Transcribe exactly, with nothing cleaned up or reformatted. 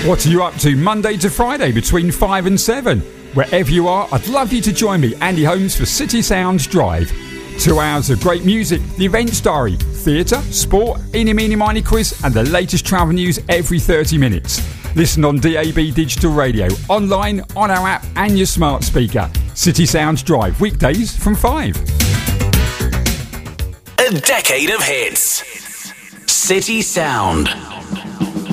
What are you up to Monday to Friday between five and seven? Wherever you are, I'd love you to join me, Andy Holmes, for City Sounds Drive. Two hours of great music, the events diary, theatre, sport, eeny meeny miny quiz and the latest travel news every thirty minutes. Listen on D A B Digital Radio, online, on our app and your smart speaker. City Sounds Drive, weekdays from five. A decade of hits. City Sound.